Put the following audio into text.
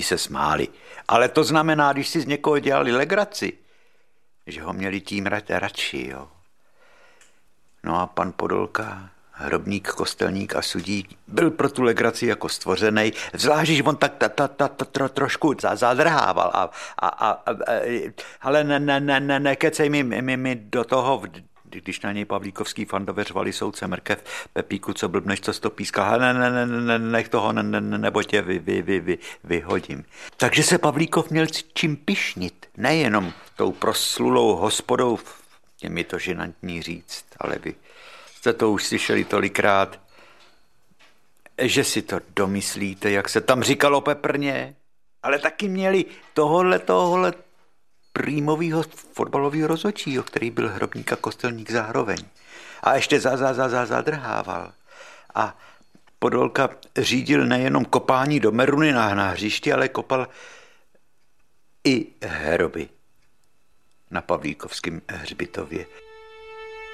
se smáli. Ale to znamená, když si z někoho dělali legraci, že ho měli tím radši, jo. No a pan Podolka, hrobník, kostelník a sudík, byl pro tu legraci jako stvořenej, zvlášť, že on tak trošku zadrhával ale nekecej mi do toho, když na něj pavlíkovský fandové řvali soudce mrkev, Pepíku, co blbneš, co to píská, nech toho, nebo tě vyhodím. Takže se Pavlíkov měl čím pyšnit, nejenom tou proslulou hospodou, je mi to žinantní říct, ale vy jste to už slyšeli tolikrát, že si to domyslíte, jak se tam říkalo peprně, ale taky měli tohle prýmovýho fotbalového rozhodčího, který byl hrobník a kostelník zároveň. A ještě zadrhával. A Podolka řídil nejenom kopání do meruny na hřišti, ale kopal i hroby na Pavlíkovském hřbitově.